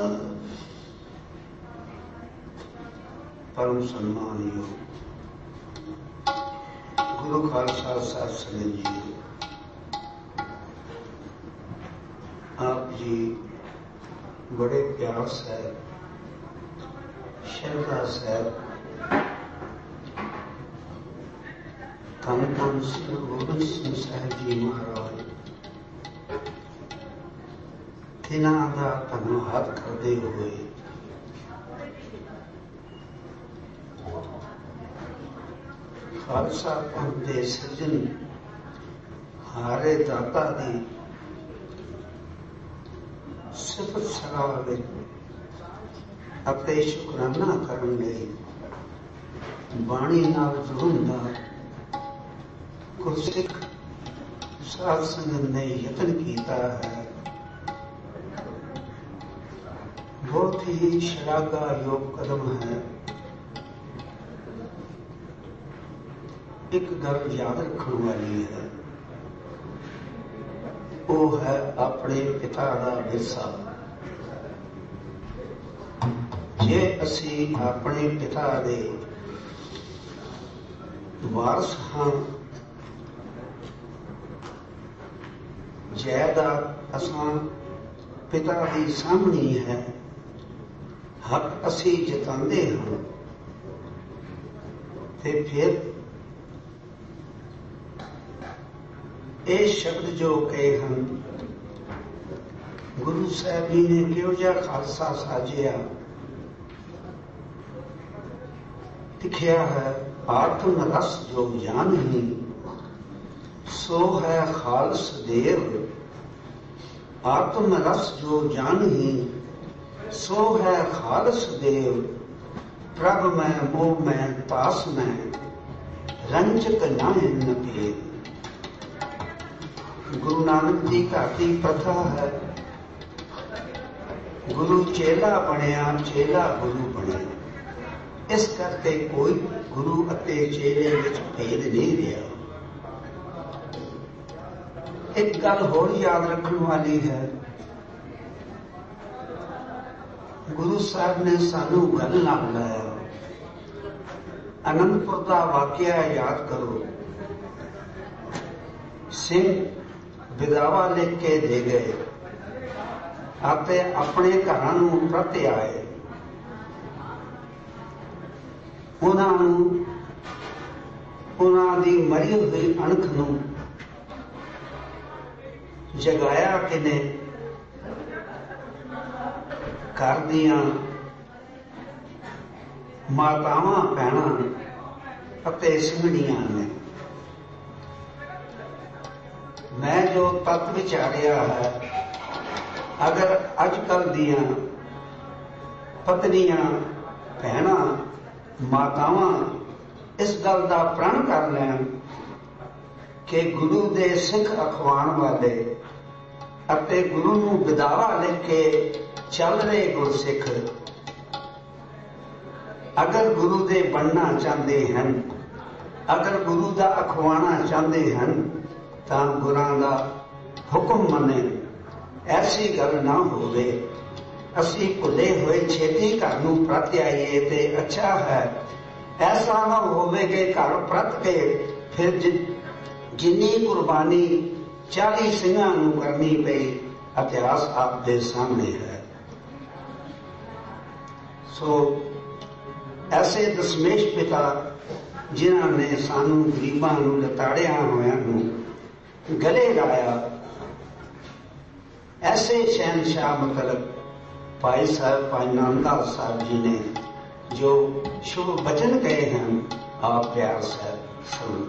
परम सम्मानयोग गुरु खालसा साध संगत जी, आप जी बड़े प्यार से श्रद्धा से धन धन श्री गुरु गोबिंद सिंह साहिब जी महाराज तिन्हां दा धन्नवाद करते हुए खालसा पंथ दे सिरजन हारे दाता दी सिफत सलाह विच अपने शुकराना करन लई बाणी नाल जुड़न दा गुरसिख साध संगत ने यतन किया है। बहुत ही शलाघा योग कदम है। एक गल याद रखने वाली है, वो है अपने पिता का विरसा। जे असी अपने पिता दे वारस हाँ, जायदाद असां पिता की सामनी है, हक असी जतांदे हाँ, ते फिर ये शब्द जो कहे हैं गुरु साहब जी ने क्यों जा खालसा साजिया लिखिया है। आत्म रस जो जान ही सो है खालस देव। आत्म रस जो जान ही सो है खालस देव। प्रभ में मोह में तास में रंजक नाहे न पेव। गुरु नानक जी का की प्रथा है, गुरु चेला बनया चेला गुरु बने। इस करके कोई गुरु अते चेले विच भेद नहीं रहा। एक गल होर याद रखने वाली है, गुरु साहब ने सानू गल नाल लाया। आनंदपुर का वाकया याद करो। सिंह विदावा लिख के दे गए आते अपने घरां नूं परत आए। उन्हां दी मरी हुई अणख नूं जगाया किने? घर दियां मातावां भैणां अते सिंघड़ियां ने। मैं जो तत्व विचारिया है, अगर अजकल दियां पत्नियां भैणां मातावां इस गल का प्रण कर लैन कि गुरु दे सिख अखवाण वाले अते गुरु नूं विदावा लिख के चल रहे गुरसिख अगर गुरु दे बनना चाहते हैं, अगर गुरु का अखवाना चाहते हैं तां गुरां दा हुक्म मने। ऐसी गल ना होवे। असी भुले हुए छेती घर नूं परत आईए ते अच्छा है। ऐसा ना होवे कि घर परत के फिर जिन्नी कुर्बानी 40 सिंघां नूं करनी पई। इतिहास आपके सामने है। सो ऐसे दशमेश पिता जिन्हां ने सानू गरीबां नूं लताड़िया होयां नूं गले लाया, ऐसे शहनशाह मतलब भाई साहब भाई नानकदास साहब जी ने जो शुभ वचन कहे हैं, आप प्यार से सुन।